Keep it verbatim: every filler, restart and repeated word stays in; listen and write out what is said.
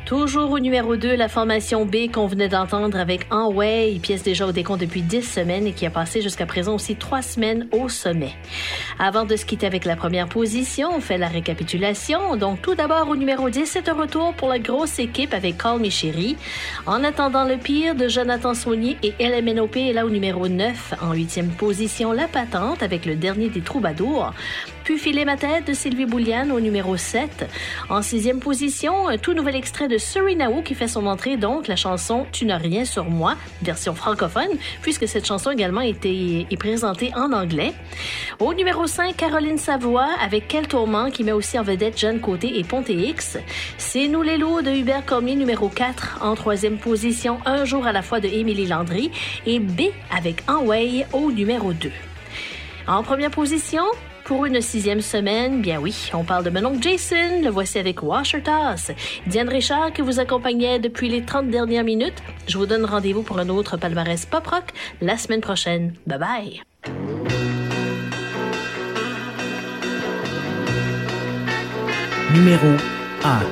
Toujours au numéro deux, la formation B qu'on venait d'entendre avec En Way, pièce déjà au décompte depuis dix semaines et qui a passé jusqu'à présent aussi trois semaines au sommet. Avant de se quitter avec la première position, on fait la récapitulation. Donc tout d'abord au numéro dix, c'est un retour pour la grosse équipe avec Call Me Chérie. En attendant le pire de Jonathan Saunier et L M N O P est là au numéro neuf. En huitième position, La Patente avec le dernier des Troubadours. Puis Filer ma tête de Sylvie Bouliane au numéro sept. En sixième position, un tout nouvel extrait de Serena Wu qui fait son entrée, donc la chanson Tu n'as rien sur moi, version francophone, puisque cette chanson également été, est présentée en anglais. Au numéro cinq, Caroline Savoie avec Quel tourment qui met aussi en vedette Jeanne Côté et Ponté X. C'est nous les loups de Hubert Cormier, numéro quatre. En troisième position, Un jour à la fois de Émilie Landry et B avec En Way au numéro deux. En première position, pour une sixième semaine, bien oui, on parle de mon oncle Jason, le voici avec Washer Toss. Diane Richard qui vous accompagnait depuis les trente dernières minutes. Je vous donne rendez-vous pour un autre palmarès pop-rock la semaine prochaine. Bye bye! Numéro un.